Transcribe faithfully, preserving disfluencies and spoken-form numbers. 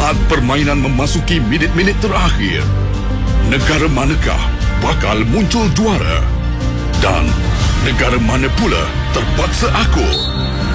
Saat permainan memasuki minit-minit terakhir, negara manakah bakal muncul juara? Dan negara mana pula terpaksa akur?